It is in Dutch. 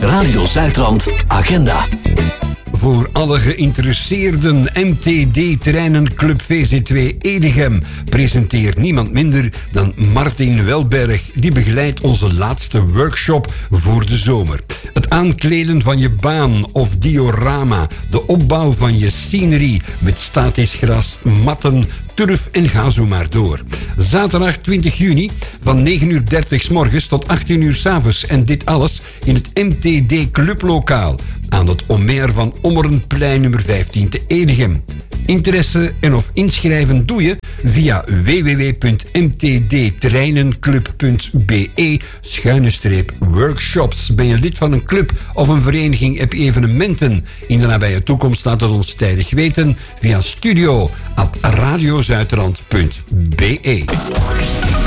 Radio Zuidrand Agenda. Voor alle geïnteresseerden, MTD Terreinenclub VZ2 Edegem presenteert niemand minder dan Martin Welberg. Die begeleidt onze laatste workshop voor de zomer. Het aankleden van je baan of diorama, de opbouw van je scenery met statisch gras, matten, turf en ga zo maar door. Zaterdag 20 juni van 9:30 's morgens tot 18 uur 's avonds. En dit alles in het MTD Clublokaal aan het Omer van Ommerenplein nummer 15 te Edegem. Interesse en of inschrijven doe je via www.mtdterreinenclub.be/workshops. Ben je lid van een club of een vereniging, heb je evenementen in de nabije toekomst, laat het ons tijdig weten via studio@radiozuiderland.be.